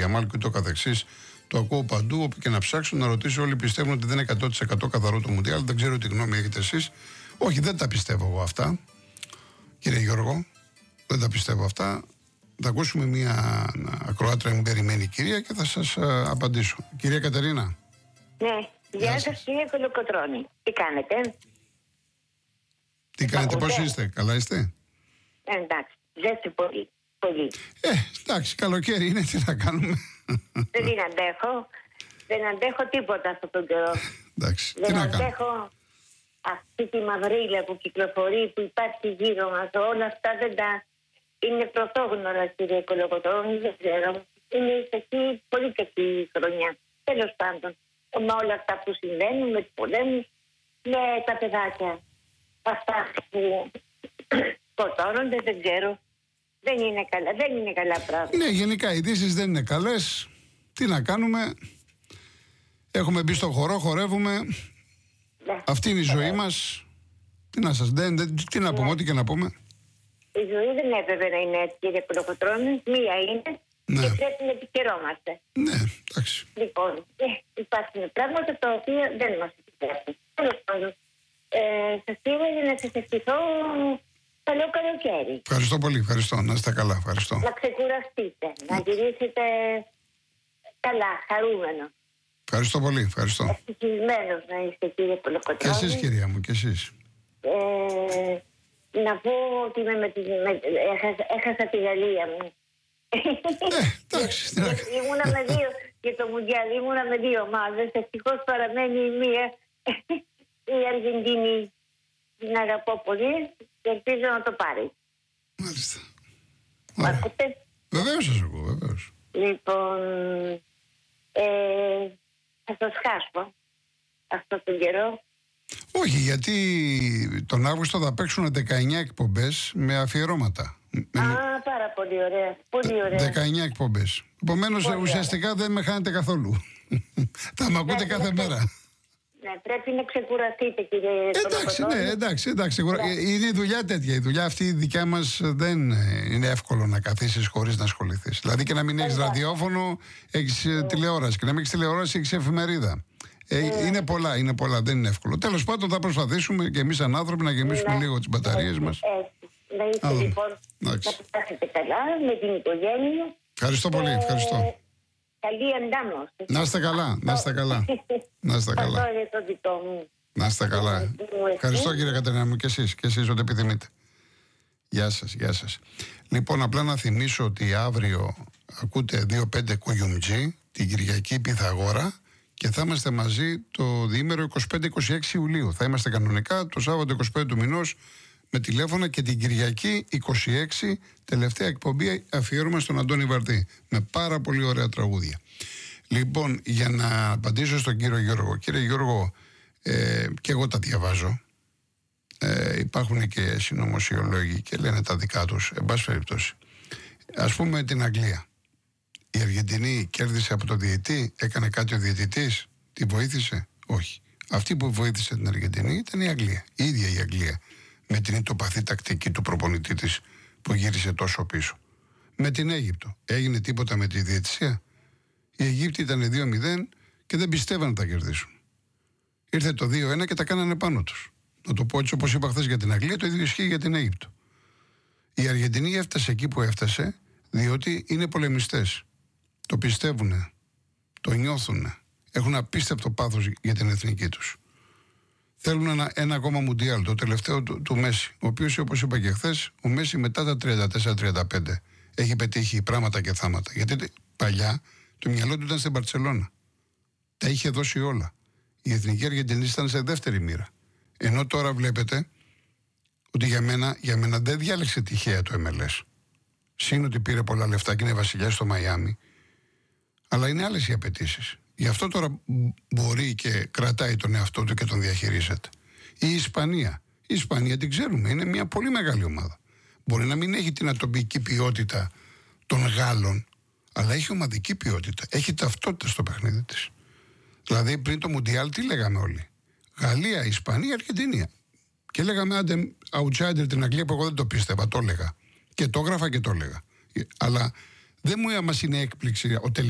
Γιαμάλ και ούτω καθεξής. Το ακούω παντού, όπου και να ψάξω, να ρωτήσω. Όλοι πιστεύουν ότι δεν είναι 100% καθαρό το Μουντιάλ. Δεν ξέρω τι γνώμη έχετε εσείς. Όχι, δεν τα πιστεύω εγώ αυτά. Κύριε Γιώργο, δεν τα πιστεύω αυτά. Θα ακούσουμε μια ακροάτρια μου περιμένει κυρία και θα σας απαντήσω. Κυρία Κατερίνα. Ναι, γεια σας κύριε Κολοκοτρώνη. Τι κάνετε? Τι κάνετε, πώς είστε, καλά είστε? Εντάξει, ζέστη πολύ. Εντάξει, καλοκαίρι είναι, τι να κάνουμε. Δεν αντέχω τίποτα αυτόν τον καιρό. Εντάξει, δεν αντέχω αυτή τη μαυρίλα που κυκλοφορεί, που υπάρχει γύρω μας. Όλα αυτά δεν τα είναι πρωτόγνωρα, κύριε Κολοκοτρώνη, δεν ξέρω. Είναι πολύ κακή χρονιά. Τέλος πάντων, με όλα αυτά που συμβαίνουν, με τους πολέμους, με τα παιδάκια. Αυτά που σκοτώνονται, δεν ξέρω. Δεν είναι καλά πράγματα. Ναι, γενικά οι ειδήσεις δεν είναι καλές. Τι να κάνουμε. Έχουμε μπει στο χορό, χορεύουμε. Ναι. Αυτή είναι η ζωή μας. Τι να σας τι να πούμε, ό,τι και να πούμε. Η ζωή δεν έπρεπε να είναι έτσι, κύριε Κολοκοτρώνη. Μία είναι και πρέπει να επικαιρώμαστε. Ναι, εντάξει. Λοιπόν, υπάρχουν πράγματα τα οποία δεν μας επιτρέπουν. Τέλος πάντων, σας πήρα για να σας ευχηθώ καλό καλοκαίρι. Ευχαριστώ πολύ, ευχαριστώ. Να είστε καλά, ευχαριστώ. Να ξεκουραστείτε, να γυρίσετε καλά, χαρούμενο. Ευχαριστώ πολύ, ευχαριστώ. Ευτυχισμένος να είστε, κύριε Κολοκοτρώνη. Και εσείς, κυρία μου, και εσείς. Να πω ότι έχασα τη Γαλλία μου. Εντάξει. Ήμουνα με δύο, και το Μουντιάλ ήμουνα με δύο ομάδες. Ευτυχώς παραμένει η μία, η Αργεντινή. Την αγαπώ πολύ και ελπίζω να το πάρει. Μάλιστα. Ακούτε? Βεβαίως σας ακούω, βεβαίως. Λοιπόν, θα σας χάσω αυτόν τον καιρό. Όχι, γιατί τον Αύγουστο θα παίξουν 19 εκπομπές με αφιερώματα. Πάρα πολύ ωραία. Πολύ ωραία. 19 εκπομπές. Επομένως, ουσιαστικά δεν με χάνετε καθόλου. Θα με ακούτε κάθε μέρα. Ναι, πρέπει να ξεκουραστείτε, κύριε Εντάξει. Είναι η δουλειά τέτοια. Η δουλειά αυτή η δικιά μας δεν είναι εύκολο να καθίσεις χωρίς να ασχοληθείς. Δηλαδή και να μην έχεις ραδιόφωνο, έχεις τηλεόραση. Και να μην έχεις τηλεόραση, έχεις εφημερίδα. Είναι πολλά, δεν είναι εύκολο. Τέλος πάντων, θα προσπαθήσουμε και εμείς σαν άνθρωποι να γεμίσουμε λίγο τις μπαταρίες μας. Να είστε λοιπόν, να περάσετε καλά με την οικογένεια. Ευχαριστώ πολύ, ευχαριστώ. Καλή αντάμωση. Να είστε καλά, να είστε καλά. Να είστε καλά. Αυτό είναι το δικό μου. Να είστε καλά. Ευχαριστώ, κύριε Κατερίνα μου, και εσείς ό,τι επιθυμείτε. Γεια σας. Λοιπόν, απλά να θυμίσω ότι αύριο ακούτε 2-5 Κουγιουμτζή, την Κυριακή Πυθαγόρα, και θα είμαστε μαζί το διήμερο 25-26 Ιουλίου. Θα είμαστε κανονικά το Σάββατο 25 του μηνός με τηλέφωνα, και την Κυριακή 26 τελευταία εκπομπή αφιέρωμα στον Αντώνη Βαρτή με πάρα πολύ ωραία τραγούδια. Λοιπόν, για να απαντήσω στον κύριο Γιώργο. Κύριε Γιώργο, και εγώ τα διαβάζω. Υπάρχουν και συνωμοσιολόγοι και λένε τα δικά τους. Εν πάση περιπτώσει, ας πούμε την Αγγλία. Η Αργεντινή κέρδισε από τον διαιτητή, έκανε κάτι ο διαιτητής, τη βοήθησε? Όχι. Αυτή που βοήθησε την Αργεντινή ήταν η Αγγλία. Η ίδια η Αγγλία. Με την ηττοπαθή τακτική του προπονητή της που γύρισε τόσο πίσω. Με την Αίγυπτο. Έγινε τίποτα με τη διαιτησία? Οι Αιγύπτιοι ήταν 2-0 και δεν πιστεύαν να τα κερδίσουν. Ήρθε το 2-1 και τα κάνανε πάνω τους. Να το πω έτσι, όπως είπα χθες για την Αγγλία, το ίδιο ισχύει για την Αίγυπτο. Η Αργεντινή έφτασε εκεί που έφτασε, διότι είναι πολεμιστές. Το πιστεύουνε, το νιώθουνε, έχουν απίστευτο πάθος για την εθνική τους. Θέλουν ένα ακόμα Μουντιάλ, το τελευταίο του Μέση, ο οποίος, όπως είπα και χθες, ο Μέση μετά τα 34-35 έχει πετύχει πράγματα και θάματα. Γιατί παλιά το μυαλό του ήταν στην Μπαρτσελώνα. Τα είχε δώσει όλα. Η εθνική Αργεντινή ήταν σε δεύτερη μοίρα. Ενώ τώρα βλέπετε ότι για μένα δεν διάλεξε τυχαία το MLS. Συν ότι πήρε πολλά λεφτά και είναι βασιλιάς στο Μαϊάμι. Αλλά είναι άλλες οι απαιτήσεις. Γι' αυτό τώρα μπορεί και κρατάει τον εαυτό του και τον διαχειρίζεται. Η Ισπανία. Η Ισπανία την ξέρουμε, είναι μια πολύ μεγάλη ομάδα. Μπορεί να μην έχει την ατομική ποιότητα των Γάλλων, αλλά έχει ομαδική ποιότητα. Έχει ταυτότητα στο παιχνίδι της. Δηλαδή πριν το Μουντιάλ τι λέγαμε όλοι? Γαλλία, Ισπανία, Αργεντινή. Και λέγαμε άντε outsider την Αγγλία, που εγώ δεν το πίστευα, το έλεγα. Και το έγραφα και το έλεγα. Αλλά δεν μου είναι έκπληξη ο